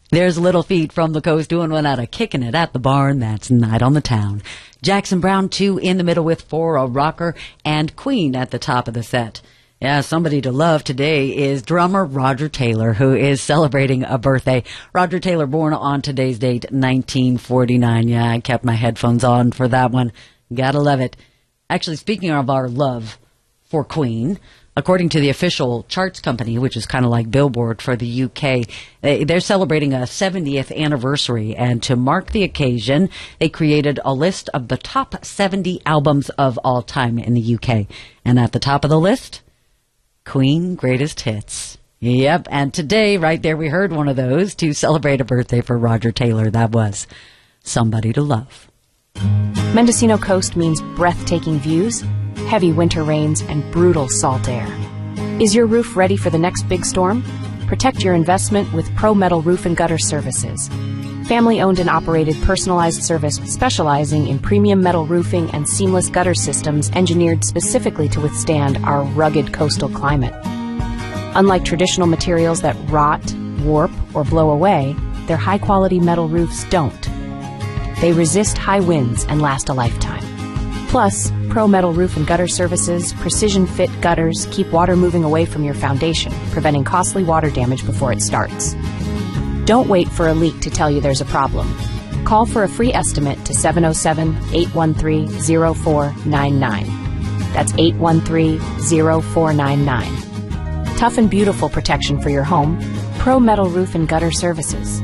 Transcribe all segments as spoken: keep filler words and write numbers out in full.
There's Little Feat from the Coast doing one out of Kicking It at the Barn. That's Night on the Town. Jackson Browne, two in the middle with For a Rocker, and Queen at the top of the set. Yeah, somebody to love today is drummer Roger Taylor, who is celebrating a birthday. Roger Taylor, born on today's date, nineteen forty-nine. Yeah, I kept my headphones on for that one. Gotta love it. Actually, speaking of our love for Queen, according to the official charts company, which is kind of like Billboard for the U K, they're celebrating a seventieth anniversary. And to mark the occasion, they created a list of the top seventy albums of all time in the U K. And at the top of the list, Queen Greatest Hits. Yep, and today, right there, we heard one of those to celebrate a birthday for Roger Taylor. That was Somebody to Love. Mendocino Coast means breathtaking views, heavy winter rains, and brutal salt air. Is your roof ready for the next big storm? Protect your investment with Pro Metal Roof and Gutter Services. Family-owned and operated personalized service specializing in premium metal roofing and seamless gutter systems engineered specifically to withstand our rugged coastal climate. Unlike traditional materials that rot, warp, or blow away, their high-quality metal roofs don't. They resist high winds and last a lifetime. Plus, Pro Metal Roof and Gutter Services precision-fit gutters keep water moving away from your foundation, preventing costly water damage before it starts. Don't wait for a leak to tell you there's a problem. Call for a free estimate to seven oh seven, eight one three, oh four nine nine. That's eight one three, oh four nine nine. Tough and beautiful protection for your home. Pro Metal Roof and Gutter Services.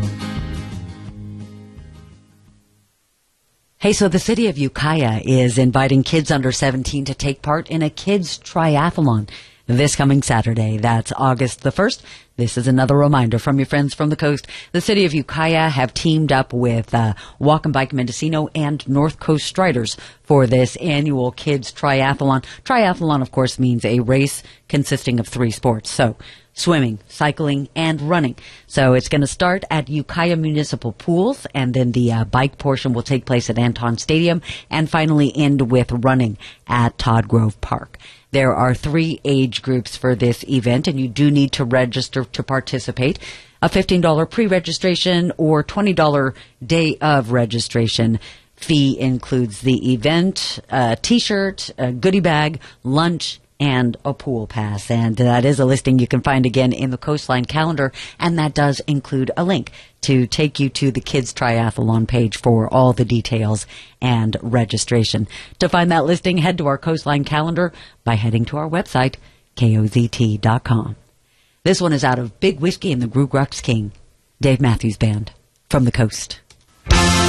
Hey, so the city of Ukiah is inviting kids under seventeen to take part in a kids triathlon this coming Saturday. That's August the first. This is another reminder from your friends from the coast. The city of Ukiah have teamed up with uh, Walk and Bike Mendocino and North Coast Striders for this annual kids triathlon. Triathlon, of course, means a race consisting of three sports. So swimming, cycling, and running. So it's going to start at Ukiah Municipal Pools, and then the uh, bike portion will take place at Anton Stadium, and finally end with running at Todd Grove Park. There are three age groups for this event, and you do need to register to participate. A fifteen dollars pre-registration or twenty dollars day of registration fee includes the event, a T-shirt, a goodie bag, lunch, and a pool pass. And that is a listing you can find again in the Coastline calendar, and that does include a link to take you to the Kids Triathlon page for all the details and registration. To find that listing, head to our Coastline calendar by heading to our website, K O Z T dot com. This one is out of Big Whiskey and the Gru Grux King, Dave Matthews Band, from the coast.